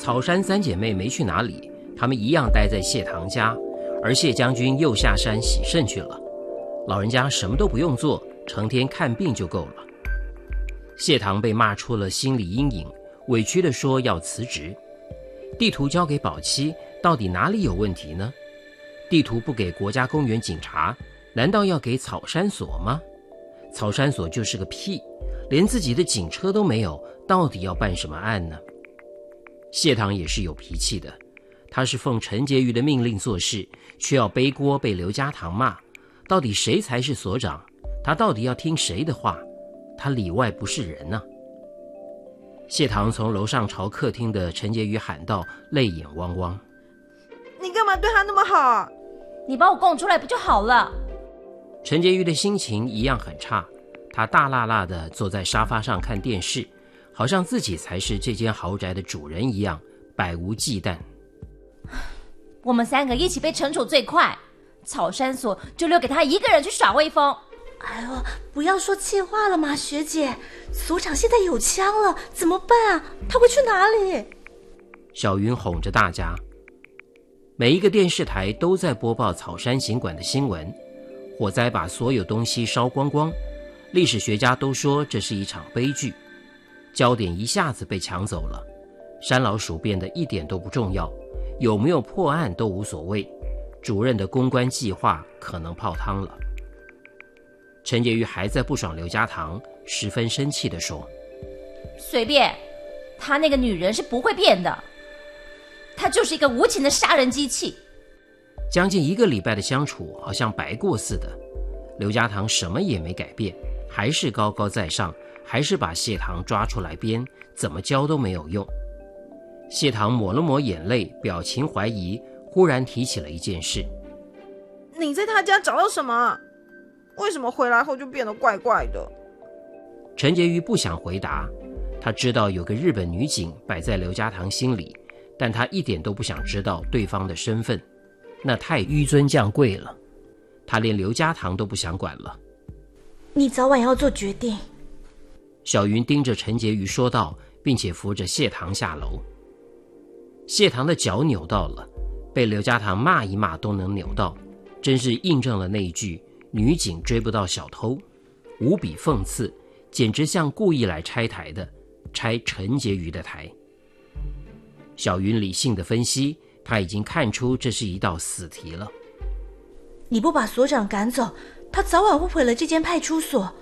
草山三姐妹没去哪里，她们一样待在谢堂家，而谢将军又下山洗肾去了。老人家什么都不用做，成天看病就够了。谢堂被骂出了心理阴影，委屈地说要辞职。地图交给保七，到底哪里有问题呢？地图不给国家公园警察，难道要给草山所吗？草山所就是个屁，连自己的警车都没有，到底要办什么案呢？谢堂也是有脾气的，他是奉陈洁瑜的命令做事，却要背锅被刘家堂骂，到底谁才是所长？他到底要听谁的话？他里外不是人啊。谢堂从楼上朝客厅的陈洁瑜喊道，泪眼汪汪。 你干嘛对他那么好？ 你把我供出来不就好了？ 陈洁瑜的心情一样很差，她大辣辣地坐在沙发上看电视，好像自己才是这间豪宅的主人一样，百无忌惮。 我们3个一起被惩处最快，草山所就留给他一个人去耍威风。 哎呦，不要说气话了嘛，学姐，所长现在有枪了，怎么办啊？他会去哪里？ 小云哄着大家。每一个电视台都在播报草山行馆的新闻，火灾把所有东西烧光光，历史学家都说这是一场悲剧。焦点一下子被抢走了，山老鼠变得一点都不重要，有没有破案都无所谓，主任的公关计划可能泡汤了。陈洁瑜还在不爽刘家堂，十分生气地说： 随便，她那个女人是不会变的，她就是一个无情的杀人机器。 将近1个礼拜的相处好像白过似的，刘家堂什么也没改变，还是高高在上，还是把谢堂抓出来编，怎么教都没有用。谢堂抹了抹眼泪，表情怀疑，忽然提起了一件事。 你在他家找到什么？为什么回来后就变得怪怪的？ 陈洁瑜不想回答，他知道有个日本女警摆在刘家堂心里，但他一点都不想知道对方的身份，那太纡尊降贵了。他连刘家堂都不想管了。 你早晚要做决定。 小云盯着陈洁瑜说道，并且扶着谢堂下楼。谢堂的脚扭到了，被刘家堂骂一骂都能扭到，真是印证了那一句女警追不到小偷，无比讽刺，简直像故意来拆台的，拆陈洁瑜的台。小云理性的分析，他已经看出这是一道死题了。 你不把所长赶走，他早晚会毁了这间派出所。